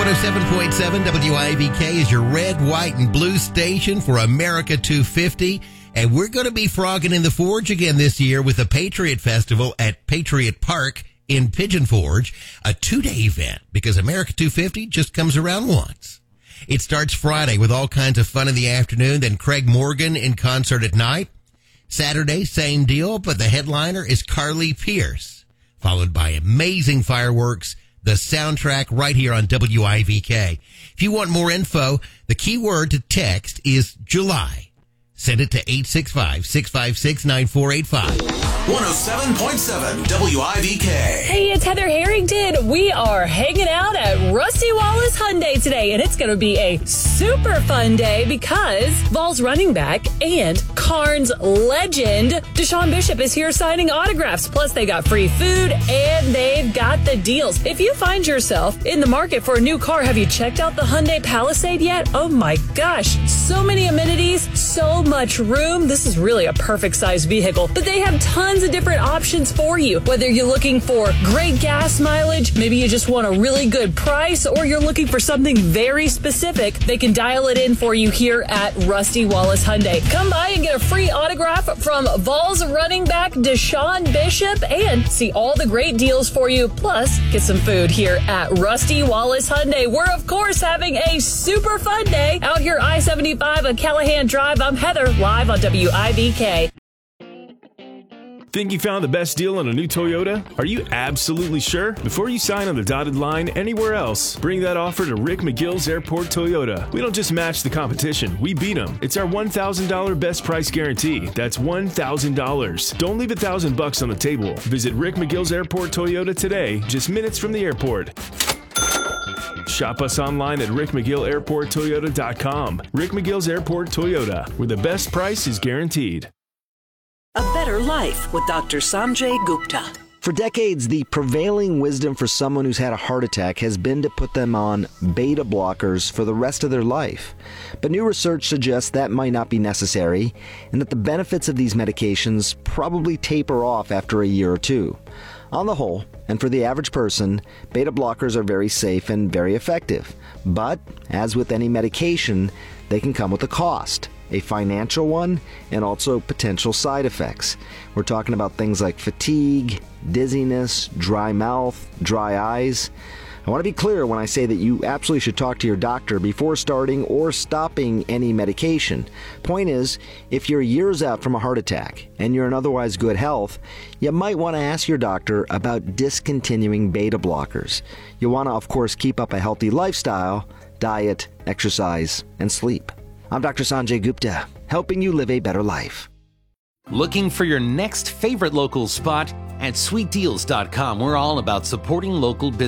107.7 WIVK is your red, white, and blue station for America 250. And we're going to be frogging in the Forge again this year with the Patriot Festival at Patriot Park in Pigeon Forge, a 2-day event because America 250 just comes around once. It starts Friday with all kinds of fun in the afternoon, then Craig Morgan in concert at night. Saturday, same deal, but the headliner is Carly Pierce, followed by amazing fireworks, the soundtrack right here on WIVK. If you want more info, the key word to text is July. Send it to 865-656-9485. 107.7 WIVK. Hey, it's Heather Harrington. We are hanging out at Rusty Wallace Hyundai today, and it's going to be a super fun day because Vols running back and Carnes legend Deshaun Bishop is here signing autographs. Plus, they got free food and they've got the deals. If you find yourself in the market for a new car, have you checked out the Hyundai Palisade yet? Oh my gosh, so many amenities, so much room. This is really a perfect size vehicle, but they have tons of different options for you. Whether you're looking for great gas mileage, maybe you just want a really good price, or you're looking for something very specific, they can dial it in for you here at Rusty Wallace Hyundai. Come by and get a free autograph from Vols running back Deshaun Bishop and see all the great deals for you. Plus, get some food here at Rusty Wallace Hyundai. We're, of course, having a super fun day out here I-75 on Callahan Drive. I'm Heather, live on WIVK. Think you found the best deal on a new Toyota? Are you absolutely sure? Before you sign on the dotted line anywhere else, bring that offer to Rick McGill's Airport Toyota. We don't just match the competition, we beat them. It's our $1,000 best price guarantee. That's $1,000. Don't leave $1,000 on the table. Visit Rick McGill's Airport Toyota today, just minutes from the airport. Shop us online at rickmcgillairporttoyota.com. Rick McGill's Airport Toyota, where the best price is guaranteed. A Better Life with Dr. Sanjay Gupta. For decades, the prevailing wisdom for someone who's had a heart attack has been to put them on beta blockers for the rest of their life. But new research suggests that might not be necessary, and that the benefits of these medications probably taper off after a year or two. On the whole, and for the average person, beta blockers are very safe and very effective. But, as with any medication, they can come with a cost. A financial one, and also potential side effects. We're talking about things like fatigue, dizziness, dry mouth, dry eyes. I want to be clear when I say that you absolutely should talk to your doctor before starting or stopping any medication. Point is, if you're years out from a heart attack and you're in otherwise good health, you might want to ask your doctor about discontinuing beta blockers. You want to, of course, keep up a healthy lifestyle, diet, exercise, and sleep. I'm Dr. Sanjay Gupta, helping you live a better life. Looking for your next favorite local spot? At sweetdeals.com, we're all about supporting local businesses.